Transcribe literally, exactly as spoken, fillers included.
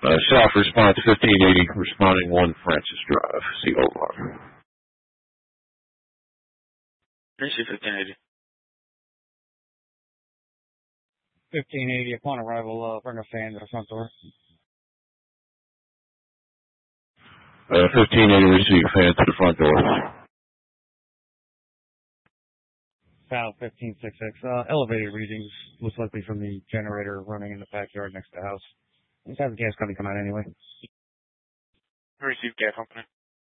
Uh, South response fifteen eighty, responding one Francis Drive, C O R. Receive fifteen eighty. fifteen eighty, upon arrival, uh, bring a fan to the front door. Uh, fifteen eighty, receive fan to the front door. South fifteen sixty-six, uh, elevated readings, most likely from the generator running in the backyard next to the house. Just have the gas company come out anyway. Receive gas company.